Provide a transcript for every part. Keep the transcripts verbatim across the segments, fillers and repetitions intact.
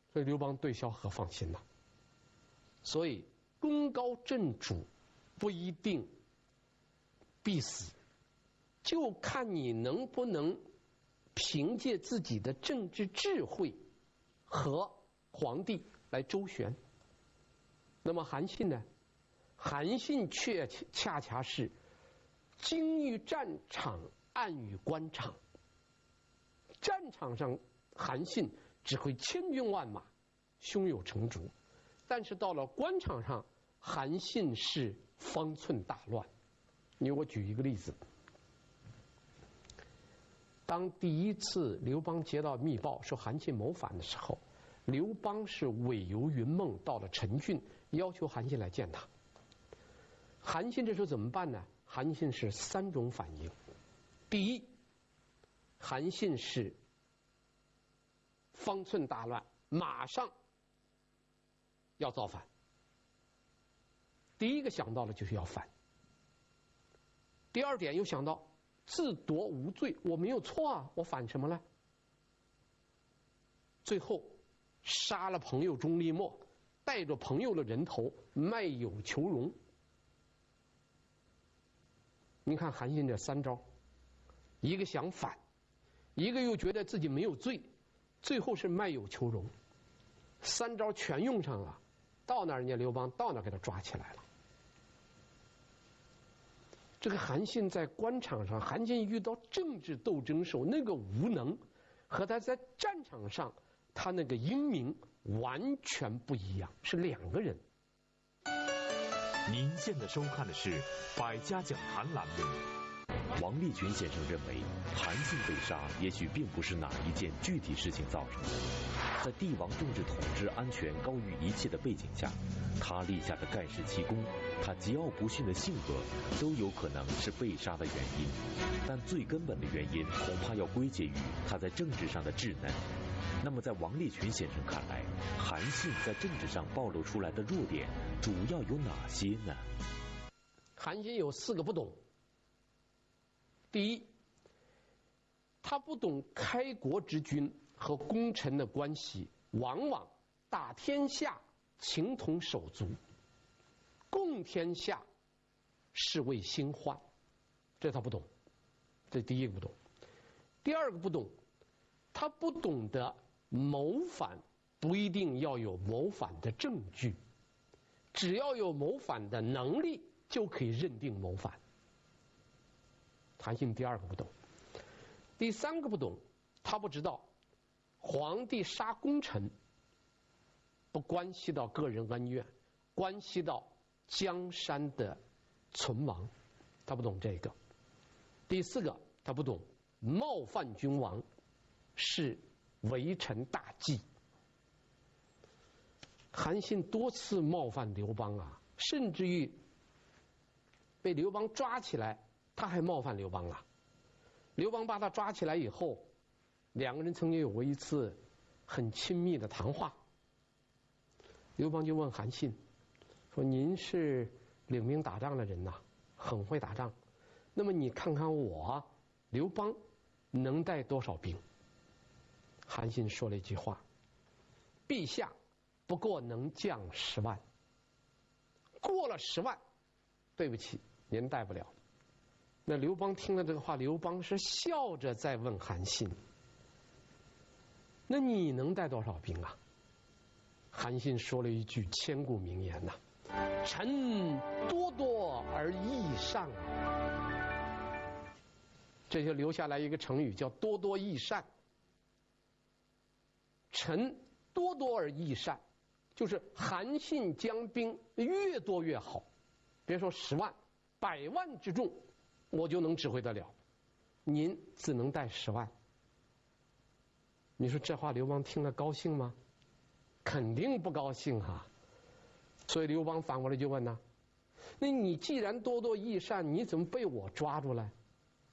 所以刘邦对萧何放心了。所以功高震主不一定必死，就看你能不能凭借自己的政治智慧和皇帝来周旋。那么韩信呢？韩信却恰恰是精于战场，暗于官场。战场上韩信指挥千军万马，胸有成竹，但是到了官场上，韩信是方寸大乱。你我举一个例子，当第一次刘邦接到密报说韩信谋反的时候，刘邦是委由云梦到了陈郡，要求韩信来见他。韩信这时候怎么办呢？韩信是三种反应。第一，韩信是方寸大乱，马上要造反。第一个想到的就是要反。第二点又想到自夺无罪，我没有错啊，我反什么呢？最后杀了朋友钟离昧，带着朋友的人头卖友求荣。你看韩信这三招，一个想反，一个又觉得自己没有罪，最后是卖友求荣，三招全用上了，到那儿人家刘邦到那儿给他抓起来了。这个韩信在官场上，韩信遇到政治斗争时候那个无能，和他在战场上他那个英明完全不一样，是两个人。 您现在收看的是《百家讲坛》栏目。 王立群先生认为，韩信被杀也许并不是哪一件具体事情造成的。在帝王政治统治安全高于一切的背景下，他立下的盖世奇功，他桀骜不驯的性格，都有可能是被杀的原因。但最根本的原因，恐怕要归结于他在政治上的稚嫩。那么在王立群先生看来，韩信在政治上暴露出来的弱点主要有哪些呢？ 韩信有四个不懂。第一，他不懂开国之君和功臣的关系，往往打天下情同手足，共天下是为兴患，这他不懂，这第一个不懂。第二个不懂，他不懂得谋反不一定要有谋反的证据，只要有谋反的能力就可以认定谋反。韩信第二个不懂。第三个不懂，他不知道皇帝杀功臣不关系到个人恩怨，关系到江山的存亡，他不懂这个。第四个，他不懂冒犯君王是为臣大忌。韩信多次冒犯刘邦啊，甚至于被刘邦抓起来，他还冒犯刘邦了。刘邦把他抓起来以后，两个人曾经有过一次很亲密的谈话。刘邦就问韩信说：“您是领兵打仗的人呐，很会打仗。那么你看看我刘邦能带多少兵？”韩信说了一句话：“陛下不过能将十万。过了十万，对不起，您带不了。”那刘邦听了这个话，刘邦是笑着在问韩信：“那你能带多少兵啊？”韩信说了一句千古名言呐：“臣多多而益善。”这就留下来一个成语叫多多益善。臣多多而益善，就是韩信将兵越多越好，别说十万，百万之众我就能指挥得了，您只能带十万。你说这话刘邦听了高兴吗？肯定不高兴啊。所以刘邦反过来就问呢：“那你既然多多益善，你怎么被我抓住了？”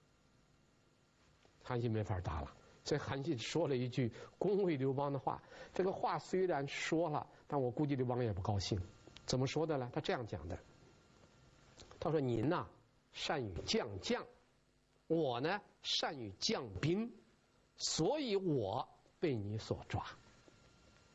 韩信没法答了，所以韩信说了一句恭维刘邦的话。这个话虽然说了，但我估计刘邦也不高兴。怎么说的呢？他这样讲的：“他说您呐、啊善于将将，我呢善于将兵，所以我被你所抓。”